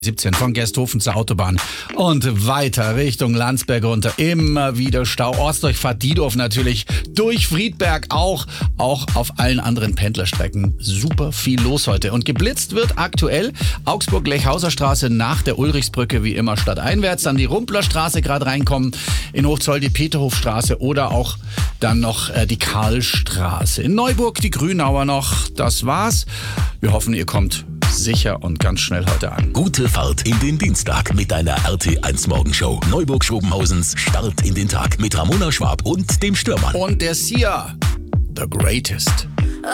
17 von Gersthofen zur Autobahn und weiter Richtung Landsberg runter. Immer wieder Stau. Ortsdurchfahrt Diedorf natürlich, durch Friedberg auch auf allen anderen Pendlerstrecken. Super viel los heute. Und geblitzt wird aktuell Augsburg-Lechhauser Straße nach der Ulrichsbrücke, wie immer stadteinwärts. Dann die Rumplerstraße gerade reinkommen, in Hochzoll die Peterhofstraße oder auch dann noch die Karlstraße. In Neuburg die Grünauer noch. Das war's. Wir hoffen, ihr kommt sicher und ganz schnell heute an. Gute Fahrt in den Dienstag mit deiner RT1 Morgenshow. Neuburg-Schobenhausens Start in den Tag mit Ramona Schwab und dem Stürmann. Und der Sia, the greatest.